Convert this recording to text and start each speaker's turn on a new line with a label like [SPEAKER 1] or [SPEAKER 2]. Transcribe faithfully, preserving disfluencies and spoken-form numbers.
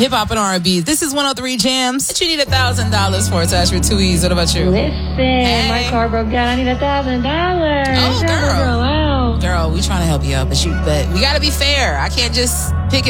[SPEAKER 1] hip hop and R and B. This is one oh three Jams. That you need a thousand dollars for attached with two E's. What about you?
[SPEAKER 2] Listen, hey. My car broke down. I need a thousand dollars.
[SPEAKER 1] Oh, girl.
[SPEAKER 2] Girl, wow.
[SPEAKER 1] Girl, we trying to help you out, but you, but we got to be fair. I can't just pick and